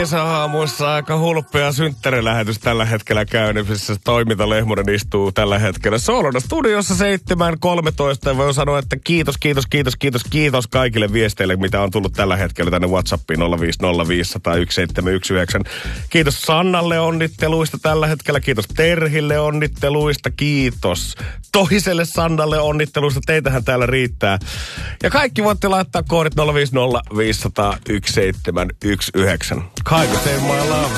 Aamussa aika hulppea synttärilähetys tällä hetkellä käynnissä. Toiminta Lehmonen istuu tällä hetkellä Soolona studiossa 7.13. Ja voi sanoa, että kiitos kaikille viesteille, mitä on tullut tällä hetkellä tänne WhatsAppiin 050501719. Kiitos Sannalle onnitteluista tällä hetkellä. Kiitos Terhille onnitteluista. Kiitos toiselle Sannalle onnitteluista. Teitähän täällä riittää. Ja kaikki voitte laittaa koodit 050501719. Kaiku Save My Love.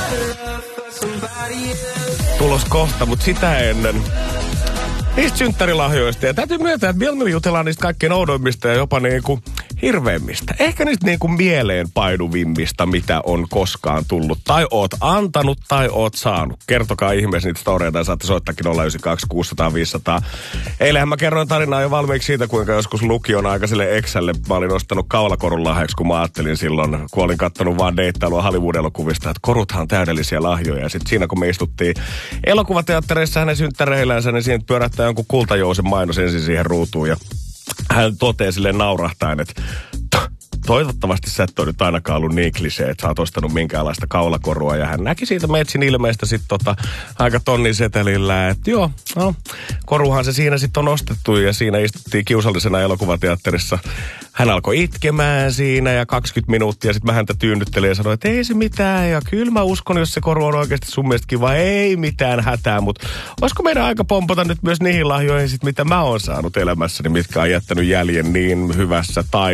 Tulos kohta, mutta sitä ennen niistä synttärilahjoista. Ja täytyy myöntää, että mieluummin jutellaan niistä kaikkein oudoimmista ja jopa niinku hirveimmistä. Ehkä niistä niinku mieleen painuvimmista, mitä on koskaan tullut. Tai oot antanut tai oot saanut. Kertokaa ihmeessä niitä storeita ja saatte soittaakin 092 600 500. Eilähän mä kerroin tarinaa jo valmiiksi siitä, kuinka joskus lukion aikaiselle Exälle mä olin ostanut kaulakorun lahjaksi, kun mä ajattelin silloin, kun olin kattonut vaan deittailua Hollywood-elokuvista, että koruthan on täydellisiä lahjoja. Ja sitten siinä, kun me istuttiin elokuvateattereissa hänen synttäreillänsä, niin siihen pyörähtää jonkun kultajousen mainos ensin siihen ruutuun ja hän toteaa silleen naurahtaen, että toivottavasti sä et ole nyt ainakaan ollut niin klisee, että sä oot ostanut minkäänlaista kaulakorua. Ja hän näki siitä Metsin ilmeistä sitten aika tonnin setelillä, että joo, no, koruhan se siinä sitten on ostettu ja siinä istuttiin kiusallisena elokuvateatterissa. Hän alkoi itkemään siinä ja 20 minuuttia sitten mä häntä tyynnyttelin ja sanoin, että ei se mitään ja kyllä mä uskon, jos se koru on oikeasti sun mielestä kiva, ei mitään hätää, mutta olisiko meidän aika pompata nyt myös niihin lahjoihin sit, mitä mä oon saanut elämässäni, mitkä on jättänyt jäljen niin hyvässä tai